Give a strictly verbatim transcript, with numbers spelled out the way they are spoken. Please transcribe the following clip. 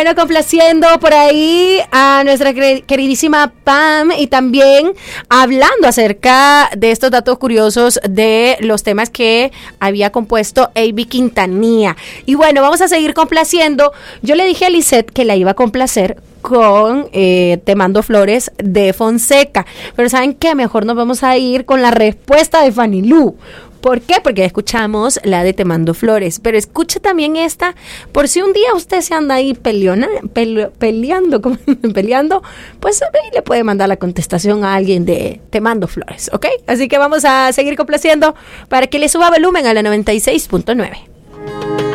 Bueno, complaciendo por ahí a nuestra queridísima Pam y también hablando acerca de estos datos curiosos de los temas que había compuesto A B Quintanilla. Y bueno, vamos a seguir complaciendo. Yo le dije a Lisette que la iba a complacer con eh, Te Mando Flores de Fonseca, pero ¿saben qué? Mejor nos vamos a ir con la respuesta de Fanny Lu. ¿Por qué? Porque escuchamos la de Te Mando Flores, pero escuche también esta, por si un día usted se anda ahí peleona, pele, peleando, como, peleando, pues ahí le puede mandar la contestación a alguien de Te Mando Flores, ¿ok? Así que vamos a seguir complaciendo para que le suba volumen a la noventa y seis punto nueve.